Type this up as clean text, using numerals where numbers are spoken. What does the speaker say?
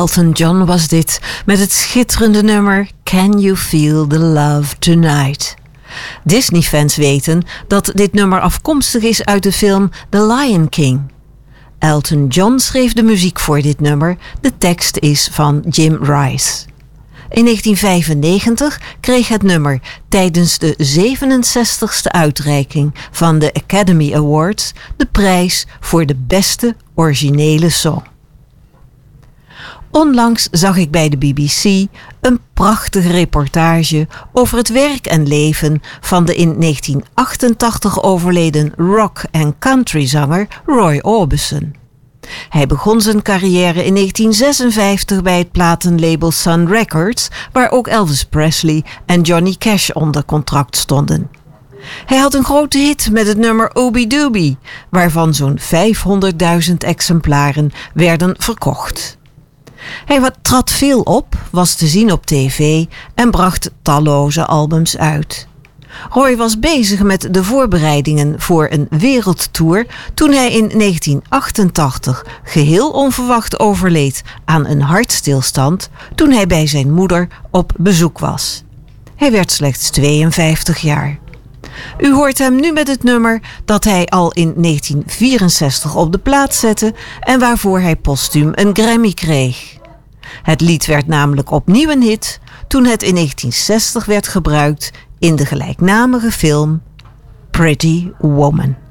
Elton John was dit, met het schitterende nummer Can You Feel the Love Tonight? Disney-fans weten dat dit nummer afkomstig is uit de film The Lion King. Elton John schreef de muziek voor dit nummer, de tekst is van Jim Rice. In 1995 kreeg het nummer tijdens de 67ste uitreiking van de Academy Awards de prijs voor de beste originele song. Onlangs zag ik bij de BBC een prachtige reportage over het werk en leven van de in 1988 overleden rock- en countryzanger Roy Orbison. Hij begon zijn carrière in 1956 bij het platenlabel Sun Records, waar ook Elvis Presley en Johnny Cash onder contract stonden. Hij had een grote hit met het nummer Ooby Dooby, waarvan zo'n 500.000 exemplaren werden verkocht. Hij trad veel op, was te zien op tv en bracht talloze albums uit. Roy was bezig met de voorbereidingen voor een wereldtour toen hij in 1988 geheel onverwacht overleed aan een hartstilstand toen hij bij zijn moeder op bezoek was. Hij werd slechts 52 jaar. U hoort hem nu met het nummer dat hij al in 1964 op de plaat zette en waarvoor hij postuum een Grammy kreeg. Het lied werd namelijk opnieuw een hit toen het in 1960 werd gebruikt in de gelijknamige film Pretty Woman.